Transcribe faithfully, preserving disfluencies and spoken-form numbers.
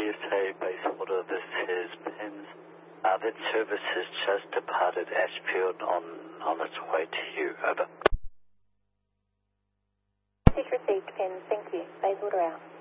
you say Bayswater, this is Pins. Uh, that service has just departed Ashfield on, on its way to you. Over. Message received, Pins. Thank you. Bayswater out.